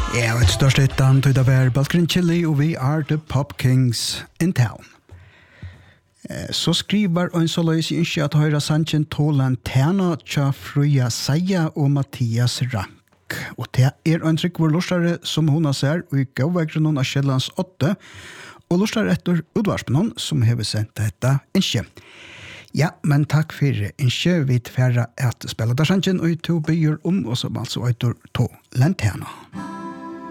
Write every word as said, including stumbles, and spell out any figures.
Ja, et størst hittan til det var Balkrin Chili, og vi er The Pop Kings in Town. Så skriver en så løs ikke at høyre sannsyn tålen Tena tja Fruja Seia og Mathias Rank. Og det er en trykk vår lortare som hun har ser, og i gavveggren hun av Kjellands åtte, og lortare etter utvarspen som har sendt dette ikke. Ja, men takk for ikke vidt færre at spiller der sannsyn, og to byer om, og som altså etter to Lantana.